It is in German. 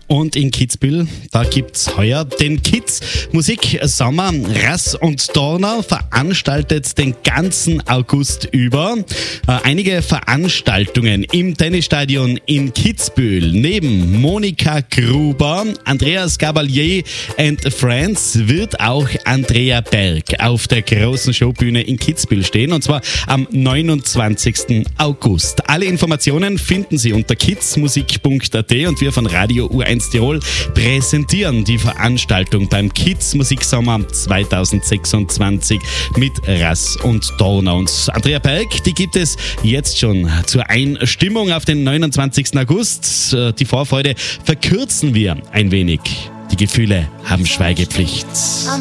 Und in Kitzbühel, da gibt's heuer den Kids Musik Sommer. Rass und Dorner veranstaltet den ganzen August über einige Veranstaltungen im Tennisstadion in Kitzbühel. Neben Monika Gruber, Andreas Gabalier and Friends wird auch Andrea Berg auf der großen Showbühne in Kitzbühel stehen, und zwar am 29. August. Alle Informationen finden Sie unter kidsmusik.at, und wir von Radio U1 Tirol präsentieren die Veranstaltung beim Kids Musiksommer 2026 mit Rass und Dorner. Und Andrea Berg, die gibt es jetzt schon zur Einstimmung auf den 29. August. Die Vorfreude verkürzen wir ein wenig. Die Gefühle haben Schweigepflicht.